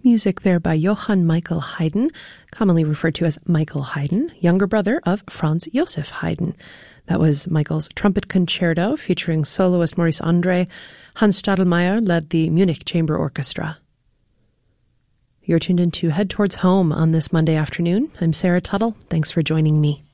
Music there by Johann Michael Haydn, commonly referred to as Michael Haydn, younger brother of Franz Joseph Haydn. That was Michael's trumpet concerto featuring soloist Maurice Andre. Hans Stadelmeier led the Munich Chamber Orchestra. You're tuned in to Head Towards Home on this Monday afternoon. I'm Sarah Tuttle. Thanks for joining me.